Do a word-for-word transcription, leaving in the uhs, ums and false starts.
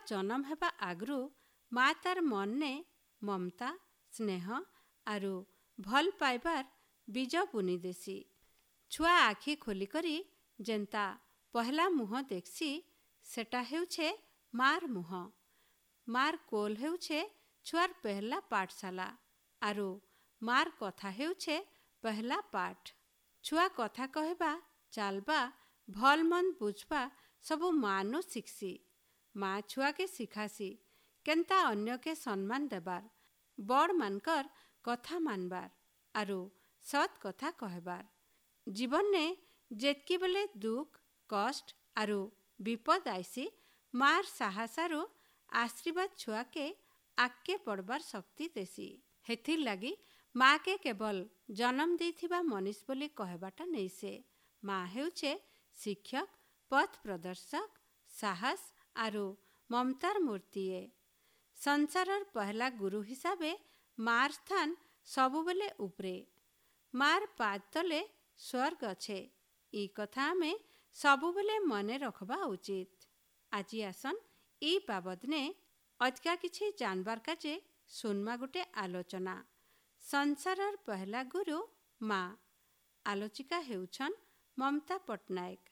ଜନମ ହେବା ଆଗରୁ ମା ତାର ମନେ ମମତା ସ୍ନେହ ଆରୁ ଭଲ ପାଇବାର ବୀଜ ବୁନି ଦେସି। ଛୁଆ ଆଖି ଖୋଲିକରି ଯେନ୍ତା ପହଲା ମୁହଁ ଦେଖସି ସେଟା ହେଉଛେ ମାର ମୁହଁ। ମାର କୋଲ ହେଉଛେ ଛୁଆର ପହଲା ପାଠଶାଲା ଆରୁ ମାର କଥା ହେଉଛେ ପହଲା ପାଠ। ଛୁଆ କଥା କହିବା ଚାଲବା ଭଲ ମନ୍ଦ ବୁଝବା ସବୁ ମାନୁ ଶିଖସି। ମା ଛୁଆକେ ଶିଖାସି କେନ୍ତା ଅନ୍ୟକେ ସମ୍ମାନ ଦେବାର, ବଡ଼ ମାନଙ୍କର କଥା ମାନବାର ଆରୁ ସତ୍ କଥା କହିବାର। ଜୀବନରେ ଯେତକି ବେଲେ ଦୁଃଖ କଷ୍ଟ ଆରୁ ବିପଦ ଆଇସି ମାର ସାହସାରୁ ଆଶୀର୍ବାଦ ଛୁଆକେ ଆଗକେ ପଢ଼ବାର ଶକ୍ତି ଦେସି। ହେଥିର ଲାଗି ମାକେ କେବଳ ଜନମ ଦେଇଥିବା ମନିଷ ବୋଲି କହିବାଟା ନେଇସେ। ମା ହେଉଛେ ଶିକ୍ଷକ ପଥ ପ୍ରଦର୍ଶକ ସାହସ ଆରୁ ମମତାର ମୂର୍ତ୍ତିଏ। ସଂସାରର ପହଲା ଗୁରୁ ହିସାବେ ମାର ସ୍ଥାନ ସବୁବେଲେ ଉପରେ। ମାର ପାଦ ତଲେ ସ୍ୱର୍ଗ ଅଛେ ଇ କଥା ଆମେ ସବୁବେଲେ ମନେ ରଖବା ଉଚିତ। ଆଜି ଆସନ ଇ ବାବଦନେ ଅଧିକା କିଛି ଜାନବାର କାଜେ ସୁନମା ଗୋଟେ ଆଲୋଚନା। ସଂସାରର ପହଲା ଗୁରୁ ମା। ଆଲୋଚିକା ହେଉଛନ୍ ମମତା ପଟ୍ଟନାୟକ।